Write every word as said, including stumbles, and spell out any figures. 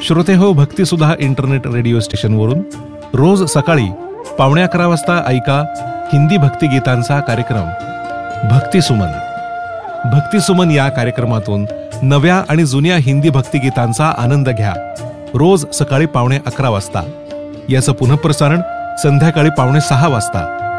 श्रोते हो, भक्तिसुधा internet radio स्टेशनवरून रोज सकाळी पावणे अकरा वाजता ऐका हिंदी भक्तिगीतांचा कार्यक्रम भक्तिसुमन. भक्तिसुमन या कार्यक्रमातून नव्या आणि जुन्या हिंदी भक्तिगीतांचा आनंद घ्या. रोज सकाळी पावणे अकरा वाजता. याचं पुनःप्रसारण संध्याकाळी पावणे सहा वाजता